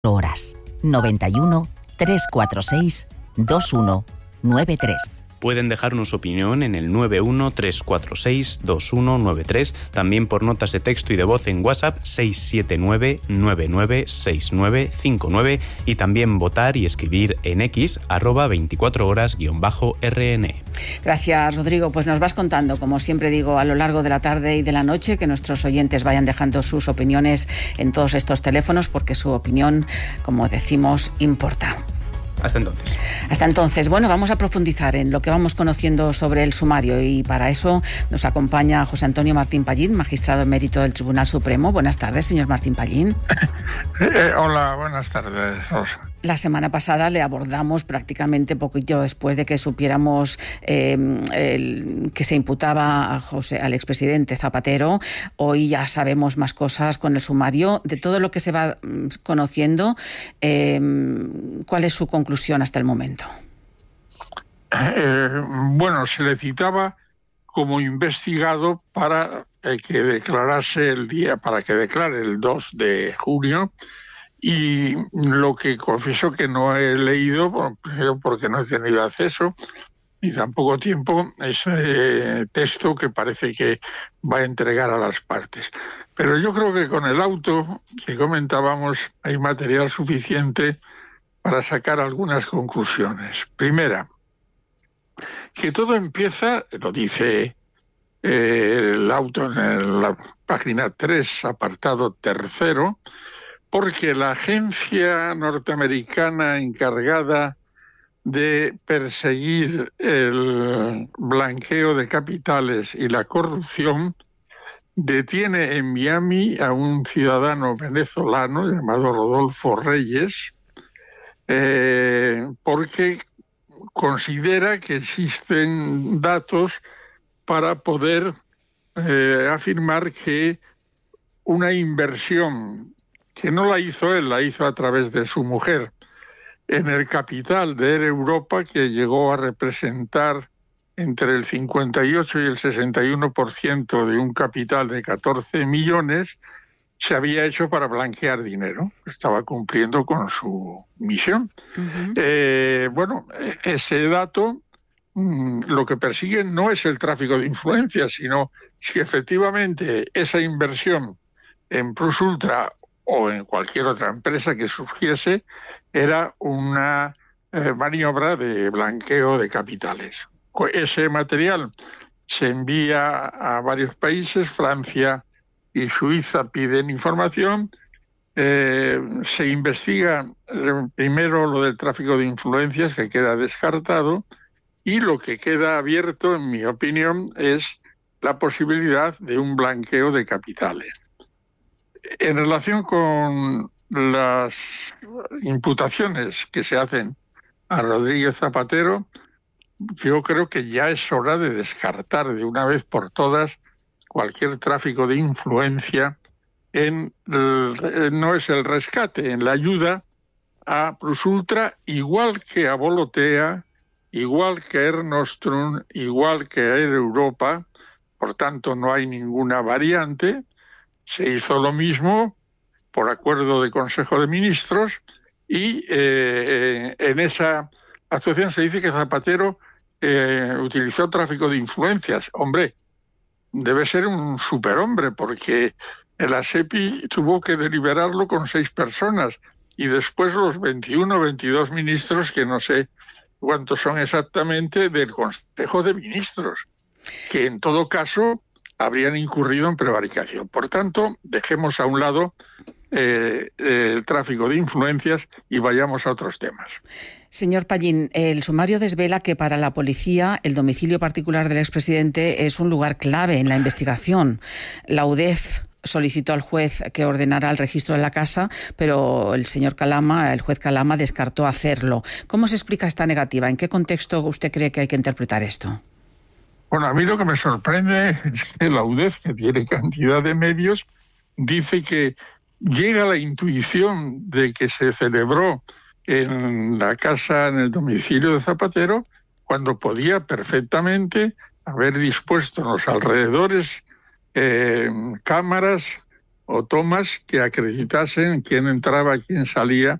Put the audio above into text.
horas. 91 346 2193. Pueden dejarnos su opinión en el 91-346-2193, también por notas de texto y de voz en WhatsApp 679-996959 y también votar y escribir en X @24horas_RN. Gracias, Rodrigo. Pues nos vas contando, como siempre digo, a lo largo de la tarde y de la noche, que nuestros oyentes vayan dejando sus opiniones en todos estos teléfonos, porque su opinión, como decimos, importa. Hasta entonces. Hasta entonces. Bueno, vamos a profundizar en lo que vamos conociendo sobre el sumario y para eso nos acompaña José Antonio Martín Pallín, magistrado emérito del Tribunal Supremo. Buenas tardes, señor Martín Pallín. Hola, buenas tardes, Rosa. La semana pasada le abordamos prácticamente poquito después de que supiéramos que se imputaba al expresidente Zapatero. Hoy ya sabemos más cosas con el sumario. De todo lo que se va conociendo, ¿cuál es su conclusión hasta el momento? Bueno, se le citaba como investigado para que declarase para que declare el 2 de junio. Y lo que confieso que no he leído, porque no he tenido acceso, ni tampoco tiempo, ese texto que parece que va a entregar a las partes. Pero yo creo que con el auto que comentábamos hay material suficiente para sacar algunas conclusiones. Primera, que todo empieza, lo dice el auto en la página 3, apartado 3, porque la agencia norteamericana encargada de perseguir el blanqueo de capitales y la corrupción detiene en Miami a un ciudadano venezolano llamado Rodolfo Reyes, porque considera que existen datos para poder afirmar que una inversión que no la hizo él, la hizo a través de su mujer, en el capital de Air Europa, que llegó a representar entre el 58 y el 61% de un capital de 14 millones, se había hecho para blanquear dinero. Estaba cumpliendo con su misión. Uh-huh. Bueno, ese dato lo que persigue no es el tráfico de influencias, sino si efectivamente esa inversión en Plus Ultra o en cualquier otra empresa que surgiese, era una maniobra de blanqueo de capitales. Ese material se envía a varios países, Francia y Suiza piden información, se investiga primero lo del tráfico de influencias, que queda descartado, y lo que queda abierto, en mi opinión, es la posibilidad de un blanqueo de capitales. En relación con las imputaciones que se hacen a Rodríguez Zapatero, yo creo que ya es hora de descartar de una vez por todas cualquier tráfico de influencia no es el rescate, en la ayuda a Plus Ultra, igual que a Volotea, igual que a Air Nostrum, igual que a Air Europa. Por tanto, no hay ninguna variante. Se hizo lo mismo por acuerdo de Consejo de Ministros y en esa actuación se dice que Zapatero utilizó tráfico de influencias. Hombre, debe ser un superhombre porque el ASEPI tuvo que deliberarlo con 6 personas y después los 21 o 22 ministros, que no sé cuántos son exactamente, del Consejo de Ministros, que en todo caso habrían incurrido en prevaricación. Por tanto, dejemos a un lado el tráfico de influencias y vayamos a otros temas. Señor Pallín, el sumario desvela que para la policía el domicilio particular del expresidente es un lugar clave en la investigación. La UDEF solicitó al juez que ordenara el registro de la casa, pero el juez Calama, descartó hacerlo. ¿Cómo se explica esta negativa? ¿En qué contexto usted cree que hay que interpretar esto? Bueno, a mí lo que me sorprende es que la UDEF, que tiene cantidad de medios, dice que llega la intuición de que se celebró en la casa, en el domicilio de Zapatero, cuando podía perfectamente haber dispuesto en los alrededores cámaras o tomas que acreditasen quién entraba, quién salía